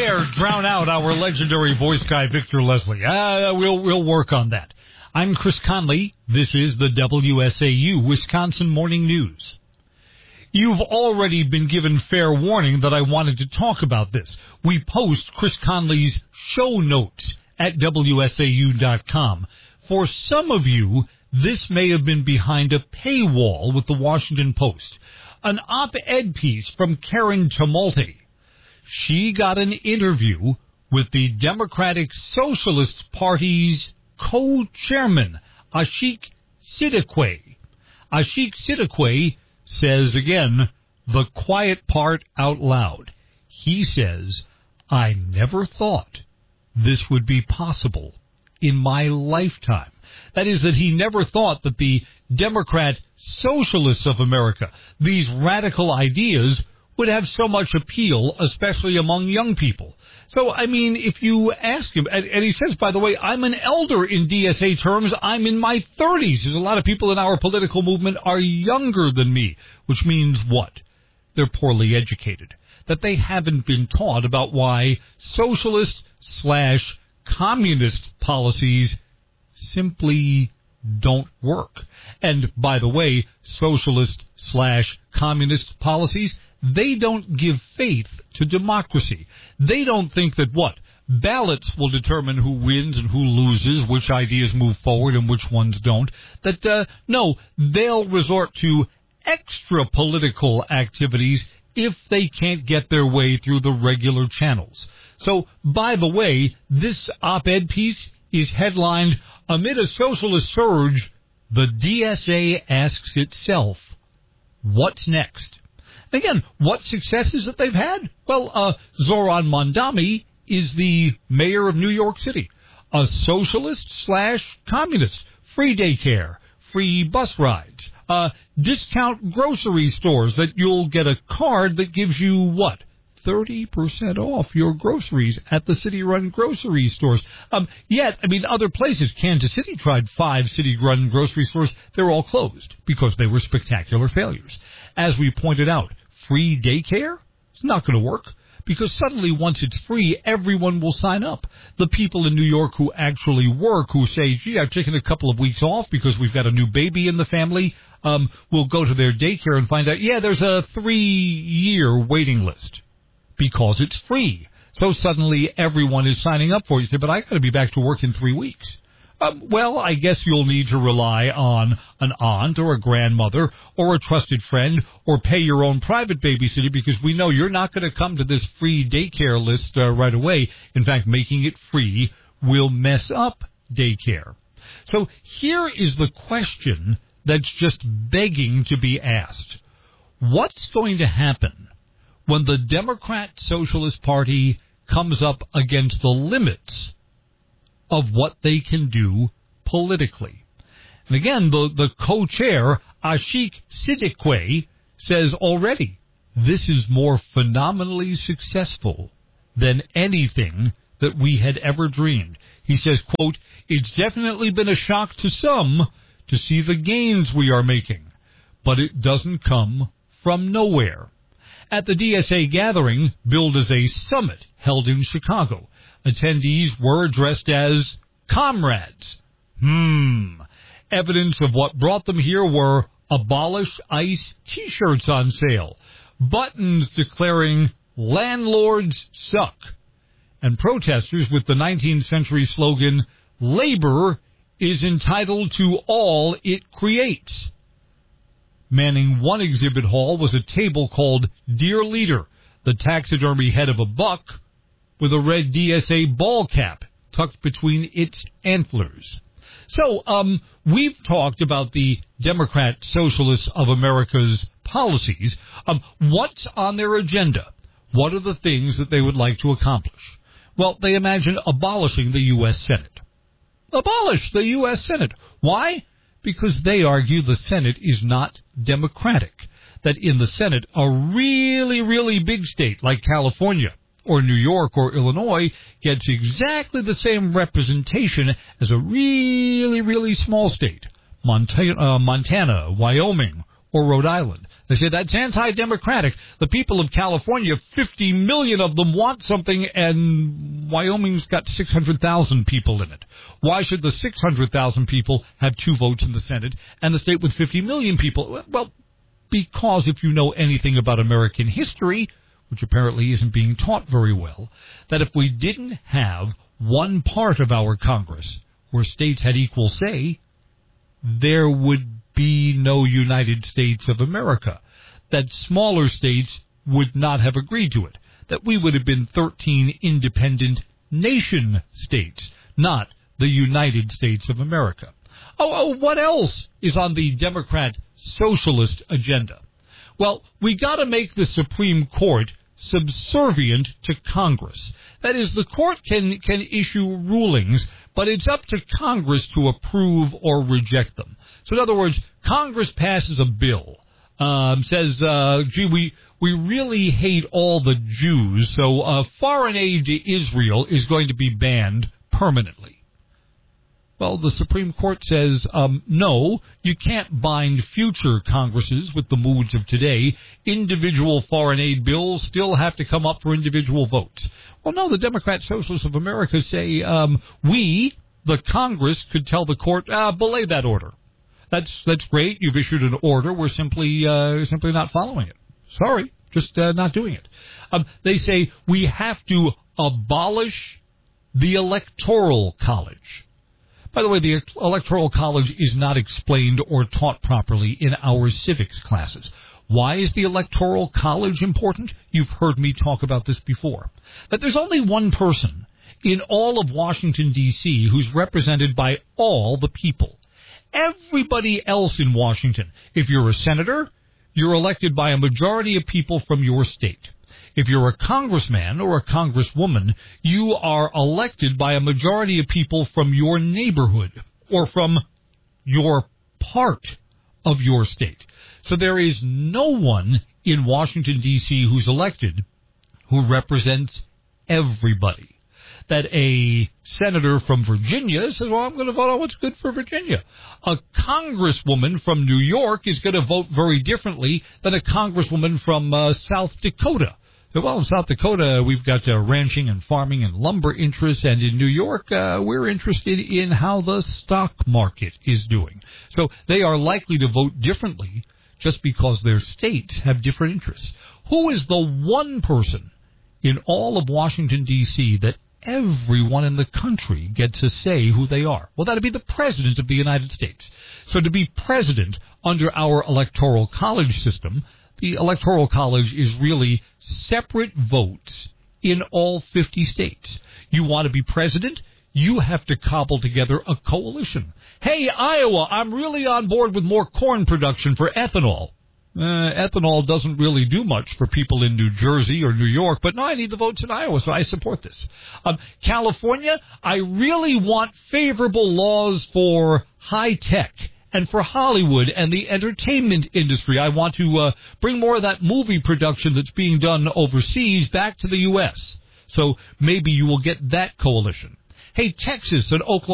dare drown out our legendary voice guy, Victor Leslie. We'll work on that. I'm Chris Conley. This is the WSAU Wisconsin Morning News. You've already been given fair warning that I wanted to talk about this. We post Chris Conley's show notes at WSAU.com. For some of you, this may have been behind a paywall with the Washington Post. An op-ed piece from Karen Tumulty. She got an interview with the Democratic Socialist Party's co-chairman, Ashik Siddiqui. Ashik Siddiqui says again, the quiet part out loud. He says, I never thought this would be possible in my lifetime. That is, that he never thought that the Democrat Socialists of America, these radical ideas, would have so much appeal, especially among young people. So, I mean, if you ask him, and he says, by the way, I'm an elder in DSA terms, I'm in my 30s. There's a lot of people in our political movement are younger than me, which means what? They're poorly educated. That they haven't been taught about why socialist/communist policies simply don't work. And, by the way, socialist/communist policies, they don't give faith to democracy. They don't think that what? Ballots will determine who wins and who loses, which ideas move forward and which ones don't. That, no, they'll resort to extra political activities if they can't get their way through the regular channels. So, by the way, this op-ed piece is headlined, Amid a Socialist Surge, the DSA asks itself, what's next? Again, what successes that they've had? Well, Zoran Mondami is the mayor of New York City, a socialist/communist, free daycare, free bus rides, discount grocery stores that you'll get a card that gives you what? 30% off your groceries at the city-run grocery stores. Yet, I mean, other places, Kansas City tried 5 city-run grocery stores. They're all closed because they were spectacular failures. As we pointed out, free daycare? It's not going to work because suddenly once it's free, everyone will sign up. The people in New York who actually work, who say, gee, I've taken a couple of weeks off because we've got a new baby in the family, will go to their daycare and find out, yeah, there's a 3-year waiting list. Because it's free. So suddenly everyone is signing up for it. You say, but I got to be back to work in 3 weeks. Well, I guess you'll need to rely on an aunt or a grandmother or a trusted friend or pay your own private babysitter because we know you're not going to come to this free daycare list right away. In fact, making it free will mess up daycare. So here is the question that's just begging to be asked. What's going to happen when the Democrat Socialist Party comes up against the limits of what they can do politically? And again, the co-chair, Ashik Siddiqui, says already, this is more phenomenally successful than anything that we had ever dreamed. He says, quote, it's definitely been a shock to some to see the gains we are making, but it doesn't come from nowhere. At the DSA gathering, billed as a summit held in Chicago, attendees were addressed as comrades. Evidence of what brought them here were Abolish ICE T-shirts on sale, buttons declaring landlords suck, and protesters with the 19th century slogan, labor is entitled to all it creates. Manning one exhibit hall was a table called Dear Leader, the taxidermy head of a buck with a red DSA ball cap tucked between its antlers. So, we've talked about the Democrat Socialists of America's policies. What's on their agenda? What are the things that they would like to accomplish? Well, they imagine abolishing the U.S. Senate. Abolish the U.S. Senate. Why? Because they argue the Senate is not democratic. That in the Senate, a really, really big state like California or New York or Illinois gets exactly the same representation as a really, really small state. Montana, Wyoming, or Rhode Island. They say that's anti-democratic. The people of California, 50 million of them want something, and Wyoming's got 600,000 people in it. Why should the 600,000 people have 2 votes in the Senate and the state with 50 million people? Well, because if you know anything about American history, which apparently isn't being taught very well, that if we didn't have one part of our Congress where states had equal say, there would be no United States of America, that smaller states would not have agreed to it, that we would have been 13 independent nation states, not the United States of America. What else is on the Democrat socialist agenda? Well, we got to make the Supreme Court subservient to Congress. That is, the court can issue rulings, but it's up to Congress to approve or reject them. So in other words, Congress passes a bill, says, we really hate all the Jews, so foreign aid to Israel is going to be banned permanently. Well, the Supreme Court says, no, you can't bind future Congresses with the moods of today. Individual foreign aid bills still have to come up for individual votes. Well, no, the Democrat Socialists of America say, we, the Congress, could tell the court, belay that order. That's great. You've issued an order. We're simply not following it. Sorry, just not doing it. They say we have to abolish the Electoral College. By the way, the Electoral College is not explained or taught properly in our civics classes. Why is the Electoral College important? You've heard me talk about this before. That there's only one person in all of Washington, D.C. who's represented by all the people. Everybody else in Washington, if you're a senator, you're elected by a majority of people from your state. If you're a congressman or a congresswoman, you are elected by a majority of people from your neighborhood or from your part of your state. So there is no one in Washington, D.C. who's elected who represents everybody. That a senator from Virginia says, well, I'm going to vote on what's good for Virginia. A congresswoman from New York is going to vote very differently than a congresswoman from South Dakota. Well, in South Dakota, we've got ranching and farming and lumber interests, and in New York, we're interested in how the stock market is doing. So they are likely to vote differently just because their states have different interests. Who is the one person in all of Washington, D.C. that everyone in the country gets to say who they are? Well, that would be the President of the United States. So to be president under our Electoral College system, the Electoral College is really separate votes in all 50 states. You want to be president? You have to cobble together a coalition. Hey, Iowa, I'm really on board with more corn production for ethanol. Ethanol doesn't really do much for people in New Jersey or New York, but no, I need the votes in Iowa, so I support this. California, I really want favorable laws for high tech and for Hollywood and the entertainment industry. I want to bring more of that movie production that's being done overseas back to the U.S. So maybe you will get that coalition. Hey, Texas and Oklahoma.